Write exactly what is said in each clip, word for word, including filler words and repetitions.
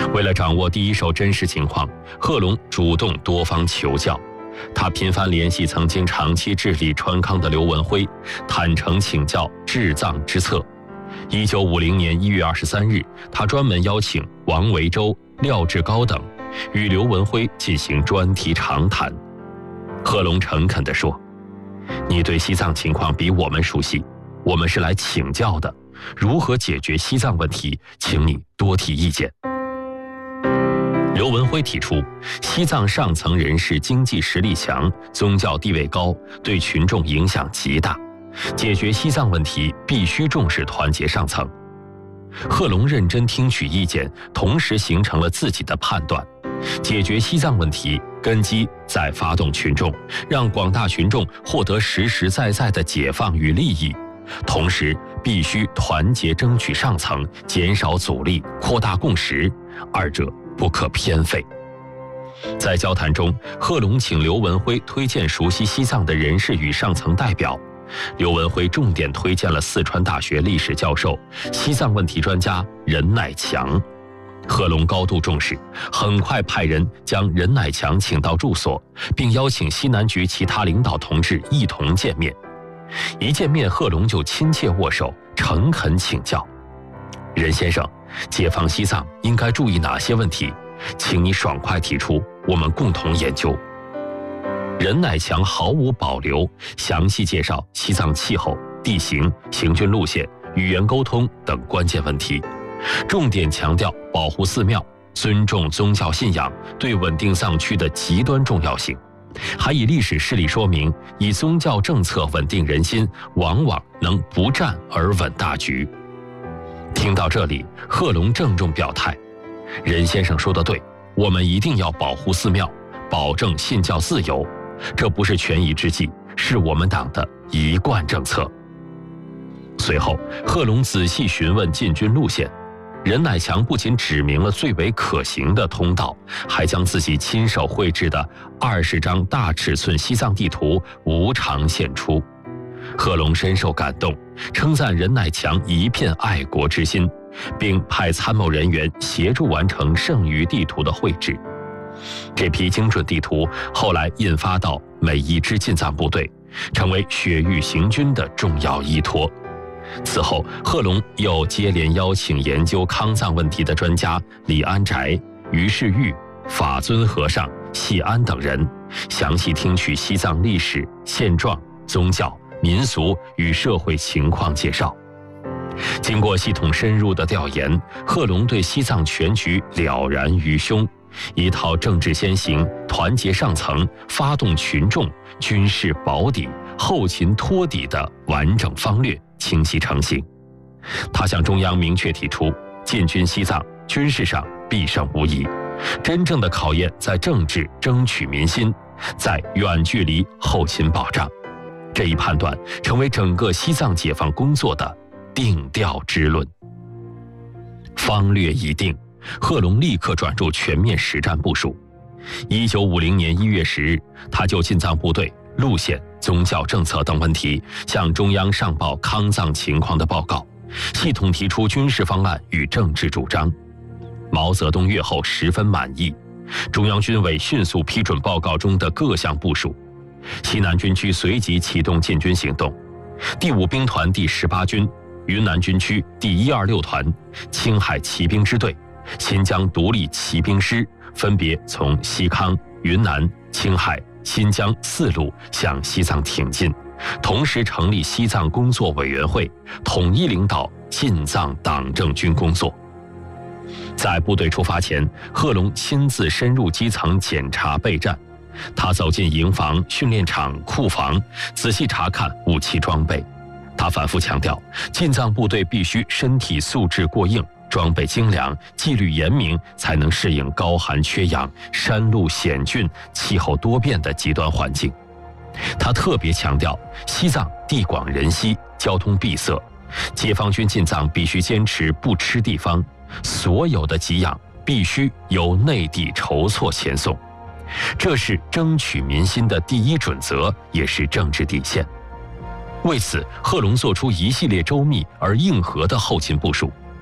为了掌握第一手真实情况，贺龙主动多方求教。他频繁联系曾经长期治理川康的刘文辉，坦诚请教治藏之策。一九五零年一月二十三日，他专门邀请王维洲、廖志高等与刘文辉进行专题长谈。贺龙诚恳地说：“你对西藏情况比我们熟悉，我们是来请教的，如何解决西藏问题，请你多提意见。”刘文辉提出，西藏上层人士经济实力强，宗教地位高，对群众影响极大，解决西藏问题必须重视团结上层。贺龙认真听取意见，同时形成了自己的判断。解决西藏问题，根基在发动群众，让广大群众获得实实在在的解放与利益，同时必须团结争取上层，减少阻力，扩大共识，二者不可偏废。在交谈中，贺龙请刘文辉推荐熟悉西藏的人士与上层代表。刘文辉重点推荐了四川大学历史教授、西藏问题专家任乃强。贺龙高度重视，很快派人将任乃强请到住所，并邀请西南局其他领导同志一同见面。一见面，贺龙就亲切握手，诚恳请教：“任先生，解放西藏应该注意哪些问题？请你爽快提出，我们共同研究。”任乃强毫无保留，详细介绍西藏气候、地形、行军路线、语言沟通等关键问题，重点强调保护寺庙、尊重宗教信仰对稳定藏区的极端重要性，还以历史事例说明，以宗教政策稳定人心，往往能不战而稳大局。听到这里，贺龙郑重表态：“任先生说得对，我们一定要保护寺庙，保证信教自由，这不是权宜之计，是我们党的一贯政策。”随后，贺龙仔细询问进军路线，任乃强不仅指明了最为可行的通道，还将自己亲手绘制的二十张大尺寸西藏地图无偿献出。贺龙深受感动，称赞任乃强一片爱国之心，并派参谋人员协助完成剩余地图的绘制。这批精准地图后来印发到每一支进藏部队，成为雪域行军的重要依托。此后，贺龙又接连邀请研究康藏问题的专家李安宅、于世玉、法尊和尚、谢安等人，详细听取西藏历史、现状、宗教、民俗与社会情况介绍。经过系统深入的调研，贺龙对西藏全局了然于胸，一套政治先行、团结上层、发动群众、军事保底、后勤托底的完整方略清晰成型。他向中央明确提出，进军西藏军事上必胜无疑，真正的考验在政治争取民心，在远距离后勤保障。这一判断成为整个西藏解放工作的定调之论。方略已定，贺龙立刻转入全面实战部署。一九五零年一月十日，他就进藏部队、路线、宗教政策等问题向中央上报康藏情况的报告，系统提出军事方案与政治主张。毛泽东阅后十分满意，中央军委迅速批准报告中的各项部署。西南军区随即启动进军行动，第五兵团第十八军、云南军区第一二六团、青海骑兵支队、新疆独立骑兵师分别从西康、云南、青海、新疆四路向西藏挺进，同时成立西藏工作委员会，统一领导进藏党政军工作。在部队出发前，贺龙亲自深入基层检查备战。他走进营房、训练场、库房，仔细查看武器装备。他反复强调，进藏部队必须身体素质过硬，装备精良，纪律严明，才能适应高寒缺氧、山路险峻、气候多变的极端环境。他特别强调，西藏地广人稀，交通闭塞，解放军进藏必须坚持不吃地方，所有的给养必须由内地筹措前送。这是争取民心的第一准则，也是政治底线。为此，贺龙做出一系列周密而硬核的后勤部署。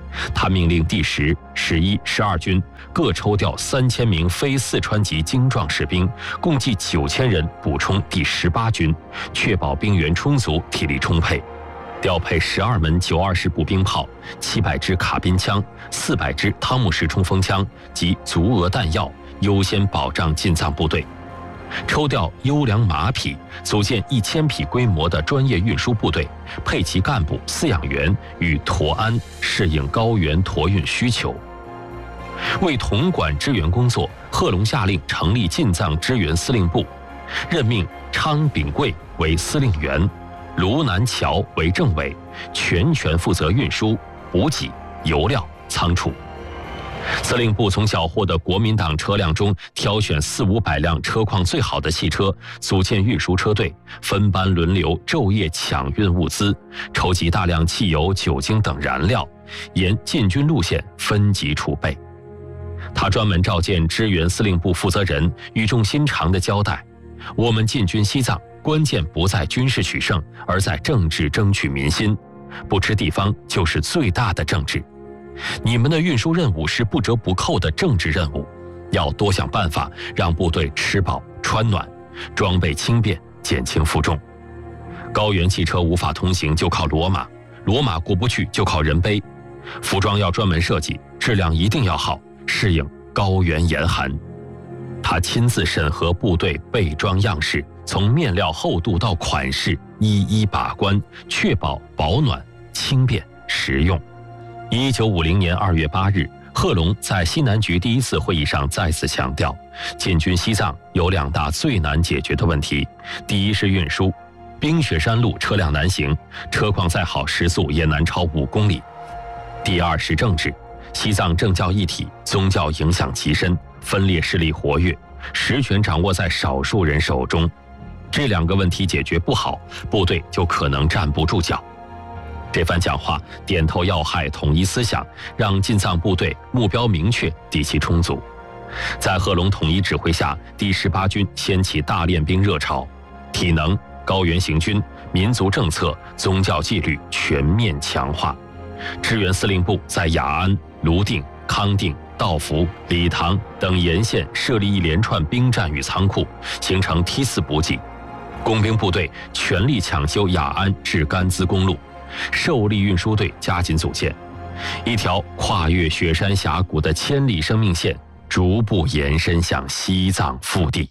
他命令第十、十一、十二军各抽调三千名非四川籍精壮士兵，共计九千人补充第十八军，确保兵员充足、体力充沛。调配十二门九二式步兵炮、七百支卡宾枪、四百支汤姆式冲锋枪及足额弹药，优先保障进藏部队。抽调优良马匹，组建一千匹规模的专业运输部队，配其干部、饲养员与驼鞍，适应高原驮运需求。为统管支援工作，贺龙下令成立进藏支援司令部，任命昌秉贵为司令员，卢南桥为政委，全权负责运输、补给、油料、仓储。司令部从缴获的国民党车辆中挑选四五百辆车况最好的汽车，组建运输车队，分班轮流，昼夜抢运物资，筹集大量汽油、酒精等燃料，沿进军路线分级储备。他专门召见支援司令部负责人，语重心长地交代：我们进军西藏，关键不在军事取胜，而在政治争取民心。不吃地方就是最大的政治。你们的运输任务是不折不扣的政治任务，要多想办法让部队吃饱穿暖，装备轻便，减轻负重。高原汽车无法通行就靠骡马，骡马过不去就靠人背。服装要专门设计，质量一定要好，适应高原严寒。他亲自审核部队备装样式，从面料厚度到款式一一把关，确保保暖、轻便、实用。一九五零年二月八日，贺龙在西南局第一次会议上再次强调，进军西藏有两大最难解决的问题：第一是运输，冰雪山路车辆难行，车况再好，时速也难超五公里；第二是政治，西藏政教一体，宗教影响极深，分裂势力活跃，实权掌握在少数人手中。这两个问题解决不好，部队就可能站不住脚。这番讲话点透要害，统一思想，让进藏部队目标明确，底气充足。在贺龙统一指挥下，第十八军掀起大练兵热潮，体能、高原行军、民族政策、宗教纪律全面强化。支援司令部在雅安、泸定、康定、道孚、理塘等沿线设立一连串兵站与仓库，形成梯次补给。工兵部队全力抢修雅安至甘孜公路，受力运输队加紧组建，一条跨越雪山峡谷的千里生命线逐步延伸向西藏腹地。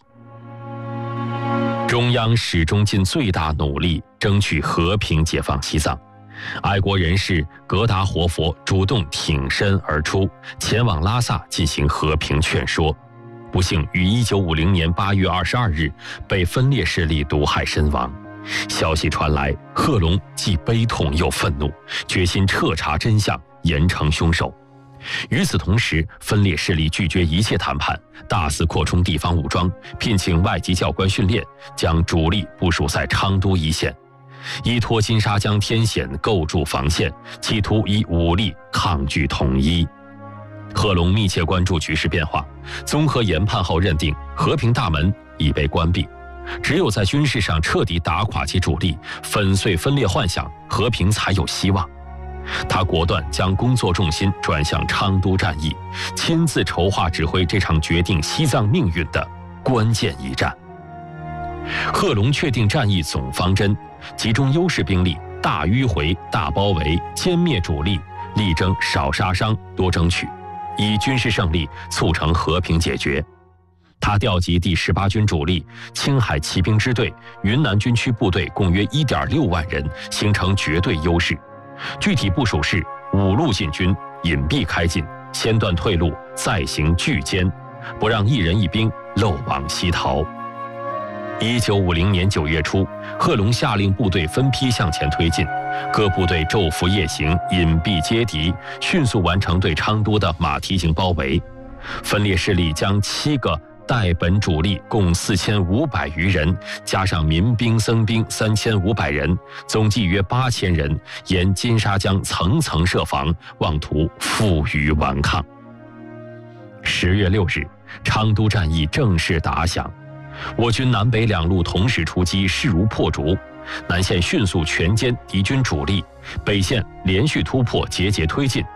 中央始终尽最大努力争取和平解放西藏，爱国人士格达活佛主动挺身而出，前往拉萨进行和平劝说，不幸于一九五零年八月二十二日被分裂势力毒害身亡。消息传来，贺龙既悲痛又愤怒，决心彻查真相，严惩凶手。与此同时，分裂势力拒绝一切谈判，大肆扩充地方武装，聘请外籍教官训练，将主力部署在昌都一线，依托金沙江天险构筑防线，企图以武力抗拒统一。贺龙密切关注局势变化，综合研判后认定和平大门已被关闭，只有在军事上彻底打垮其主力，粉碎分裂幻想，和平才有希望。他果断将工作重心转向昌都战役，亲自筹划指挥这场决定西藏命运的关键一战。贺龙确定战役总方针，集中优势兵力，大迂回、大包围，歼灭主力，力争少杀伤，多争取，以军事胜利促成和平解决。他调集第十八军主力、青海骑兵支队、云南军区部队共约 一点六万人，形成绝对优势。具体部署是五路进军，隐蔽开进，先断退路，再行拒歼，不让一人一兵漏网西逃。一九五零年九月初，贺龙下令部队分批向前推进，各部队昼伏夜行，隐蔽接敌，迅速完成对昌都的马蹄形包围。分裂势力将七个代本主力共四千五百余人，加上民兵僧兵三千五百人，总计约八千人，沿金沙江层层设防，妄图负隅顽抗。十月六日，昌都战役正式打响，我军南北两路同时出击，势如破竹。南线迅速全歼敌军主力，北线连续突破，节节推进。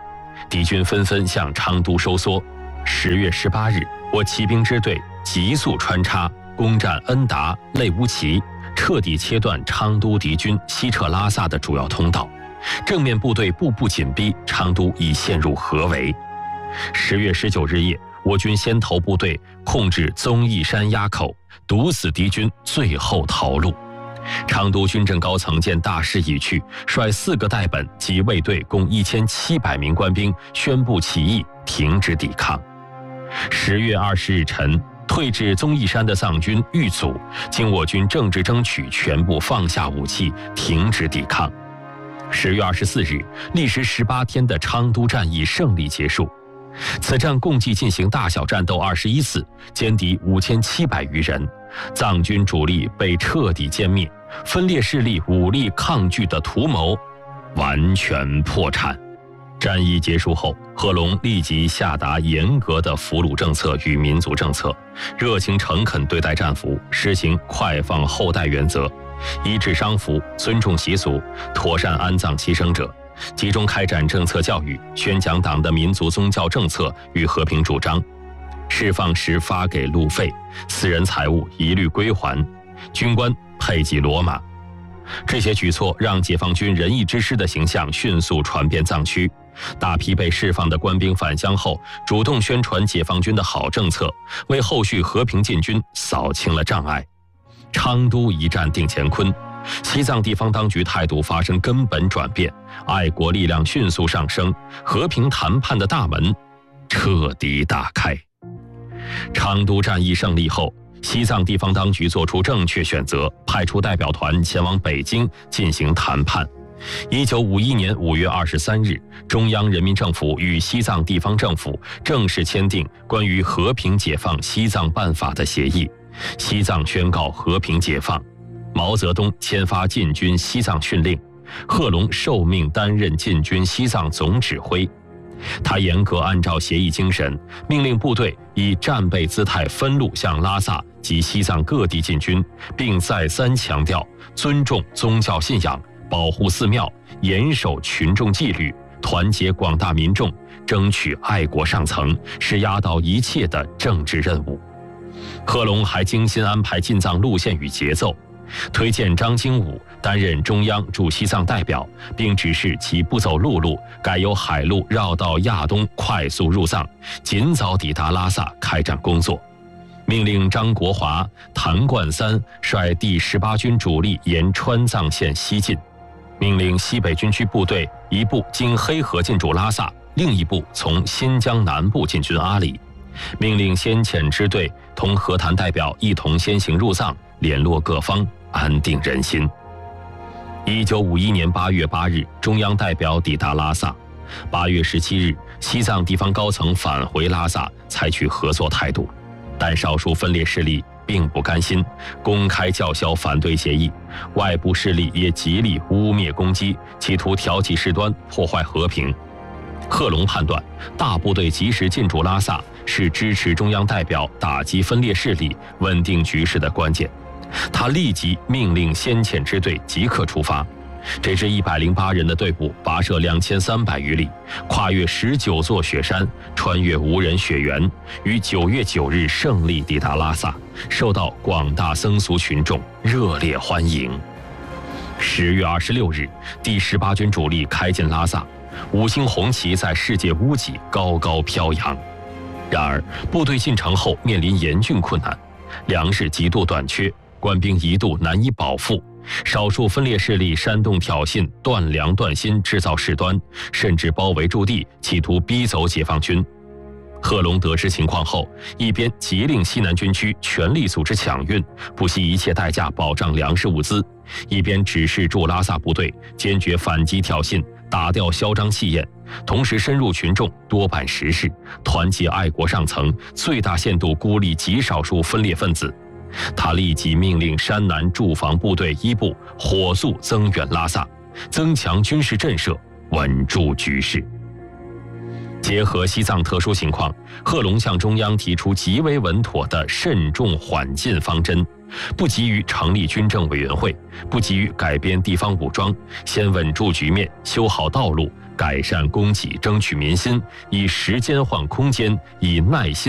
敌军纷纷向昌都收缩。十月十八日，我骑兵支队急速穿插，攻占恩达、类乌齐，彻底切断昌都敌军西撤拉萨的主要通道。正面部队步步紧逼，昌都已陷入合围。十月十九日夜，我军先头部队控制宗义山垭口，堵死敌军最后逃路。昌都军政高层见大势已去，率四个代本及卫队共一千七百名官兵宣布起义，停止抵抗。十月二十日晨，退至宗义山的藏军遇阻，经我军政治争取，全部放下武器，停止抵抗。十月二十四日，历时十八天的昌都战役胜利结束。此战共计进行大小战斗二十一次，歼敌五千七百余人，藏军主力被彻底歼灭，分裂势力武力抗拒的图谋完全破产。战役结束后，贺龙立即下达严格的俘虏政策与民族政策，热情诚恳对待战俘，实行快放后代原则，医治伤服，尊重习俗，妥善安葬牺牲者，集中开展政策教育，宣讲党的民族宗教政策与和平主张，释放时发给路费，私人财物一律归还，军官配给骡马。这些举措让解放军仁义之师的形象迅速传遍藏区，大批被释放的官兵返乡后，主动宣传解放军的好政策，为后续和平进军扫清了障碍。昌都一战定乾坤，西藏地方当局态度发生根本转变，爱国力量迅速上升，和平谈判的大门彻底打开。昌都战役胜利后，西藏地方当局做出正确选择，派出代表团前往北京进行谈判。一九五一年五月二十三日，中央人民政府与西藏地方政府正式签订关于和平解放西藏办法的协议，西藏宣告和平解放。毛泽东签发进军西藏训令，贺龙受命担任进军西藏总指挥。他严格按照协议精神，命令部队以战备姿态分路向拉萨及西藏各地进军，并再三强调尊重宗教信仰，保护寺庙，严守群众纪律，团结广大民众，争取爱国上层，是压倒一切的政治任务。贺龙还精心安排进藏路线与节奏，推荐张经武担任中央驻西藏代表，并指示其不走陆路，改由海路绕道亚东快速入藏，尽早抵达拉萨开展工作。命令张国华、谭冠三率第十八军主力沿川藏线西进，命令西北军区部队一部经黑河进驻拉萨，另一部从新疆南部进军阿里。命令先遣支队同和谈代表一同先行入藏，联络各方，安定人心。一九五一年八月八日，中央代表抵达拉萨。八月十七日，西藏地方高层返回拉萨，采取合作态度。但少数分裂势力并不甘心，公开叫嚣反对协议，外部势力也极力污蔑攻击，企图挑起事端，破坏和平。贺龙判断，大部队及时进驻拉萨是支持中央代表打击分裂势力、稳定局势的关键。他立即命令先遣支队即刻出发。这支一百零八人的队伍跋涉两千三百余里，跨越十九座雪山，穿越无人雪原，于九月九日胜利抵达拉萨，受到广大僧俗群众热烈欢迎。十月二十六日，第十八军主力开进拉萨，五星红旗在世界屋脊高高飘扬。然而，部队进城后面临严峻困难，粮食极度短缺，官兵一度难以保附。少数分裂势力煽动挑衅，断粮断薪，制造事端，甚至包围驻地，企图逼走解放军。贺龙得知情况后，一边急令西南军区全力组织抢运，不惜一切代价保障粮食物资，一边指示驻拉萨部队坚决反击挑衅，打掉嚣张气焰，同时深入群众，多办实事，团结爱国上层，最大限度孤立极少数分裂分子。他立即命令山南驻防部队一部火速增援拉萨，增强军事震慑，稳住局势。结合西藏特殊情况，贺龙向中央提出极为稳妥的慎重缓进方针， 不急于成立军政委员会，不急于改编地方武装，先稳住局面，修好道路，改善供给，争取民心，以时间换空间，以耐心